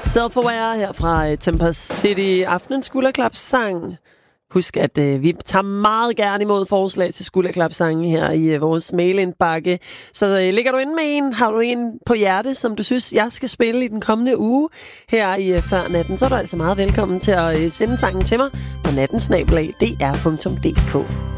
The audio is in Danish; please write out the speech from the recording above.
Self-Aware her fra Tempest City. Aftenens skulderklapsang. Husk, at vi tager meget gerne imod forslag til skulderklapsange her i vores mailindbakke. Så ligger du inde med en, har du en på hjerte, som du synes, jeg skal spille i den kommende uge her i Før Natten, så er du altså meget velkommen til at sende sangen til mig på nattensnabelag.dr.dk.